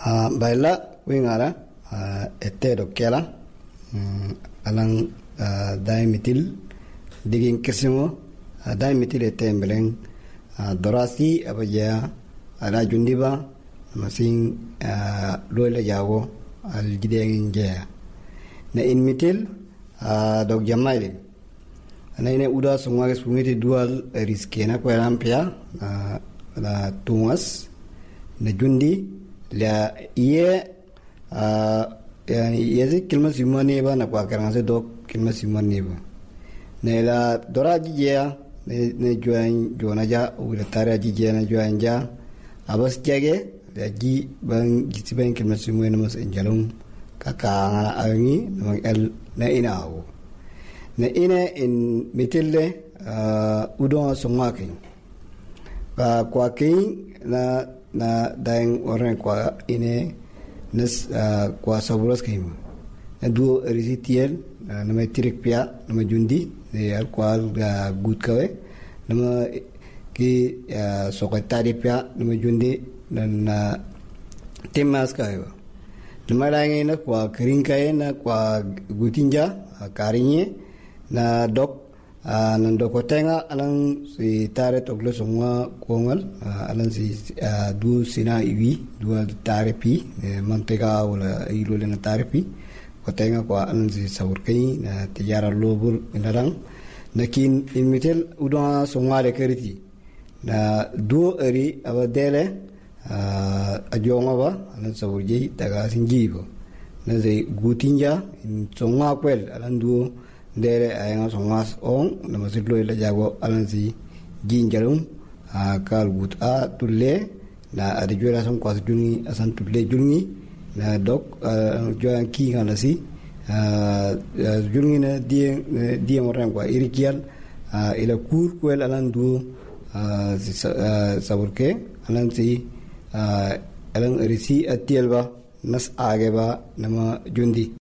baila wingara etero kela alang daimitil digin kesimo daimitil etembeleng dorasi abaya ala jundiba masing lola jago al gideng jaya na inmitil dog jamaili ana ine uda sungwa spumiti dual riskena ko rampia na tumas na jundi la iye yani yezi kilma simani ba na kwa karanse dok kilma simani ba ne la doraji ya ne joan jonaja ula taraji je na joan ja abas jage la ji ban giti ban kilma simani mas enjalum kaka ngana angi na el na inawo na ine in mitille udon songake kwa king na daing orang kwa ine nas kwa saburas kim na duo risitiel nama tirik pia nama jundi al kwa good kawe nama ki sokatari pia nama jundi na temas kawe nama langi na kwa kering kae na kwa gutinja karinye na dok nandokotenga alang si tare toklo semua kongal alang si du sina iwi dua tare pi mantega wala ilo le na tare pi kotenga kwa alang si saur kai na tijara lobur inarang nakin imitel udon semua le keriti na du eri abadele ajonga ba alang saur ji daga sinjibo na zai gutinja semua kwel alang du dere ayanga songas on na masitlo ila jago alansi jinjalum kal gut a tulle na adijura son kwas jungi asan tulle jungi na dok joan ki ngalasi jungi na die moran kwa irikial ila kur kwel alandu saburke alansi alang risi atielba nas ageba nama jundi